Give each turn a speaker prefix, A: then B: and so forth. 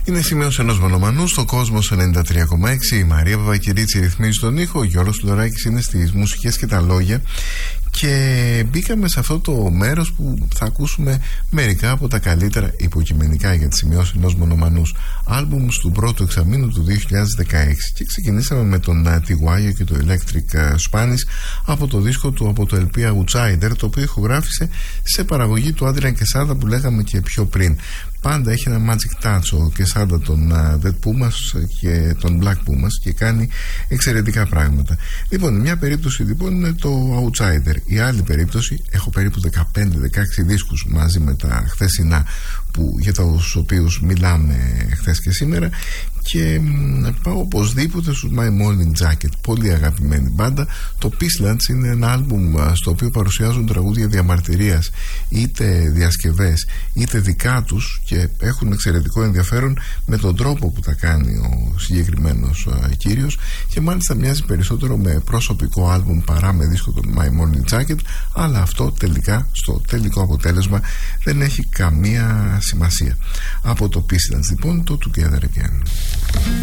A: Είναι σημείωση ενός μονομανού στο Κόσμος 93,6. Η Μαρία Βαβακυρίτσι ρυθμίζει τον ήχο. Ο Γιώργος Τουλωράκης είναι στις μουσικές και τα λόγια. Και μπήκαμε σε αυτό το μέρος που θα ακούσουμε μερικά από τα καλύτερα υποκειμενικά για τη σημειώση ενός μονομανούς άλμπουμ του πρώτου εξαμήνου του 2016. Και ξεκινήσαμε με τον Tiguayo και το Electric Spanish από το δίσκο του, από το LP Outsider, το οποίο ηχογράφησε σε παραγωγή του Adrian Quesada που λέγαμε και πιο πριν. Πάντα έχει ένα magic touch ο Quesada των Dead Pumas και των Black Pumas και κάνει εξαιρετικά πράγματα. Λοιπόν, μια περίπτωση λοιπόν είναι το Outsider. Η άλλη περίπτωση, έχω περίπου 15-16 δίσκους μαζί με τα χθεσινά για τους οποίους μιλάμε χθες και σήμερα, και πάω οπωσδήποτε στους My Morning Jacket, πολύ αγαπημένη μπάντα. Το Peacelands είναι ένα άλμπουμ στο οποίο παρουσιάζουν τραγούδια διαμαρτυρίας, είτε διασκευές είτε δικά τους, και έχουν εξαιρετικό ενδιαφέρον με τον τρόπο που τα κάνει ο συγκεκριμένος κύριος, και μάλιστα μοιάζει περισσότερο με προσωπικό άλμπουμ παρά με δίσκο των My Morning Jacket, αλλά αυτό τελικά στο τελικό αποτέλεσμα δεν έχει καμία σημασία. Από το Peacelands λοιπόν το Together Again.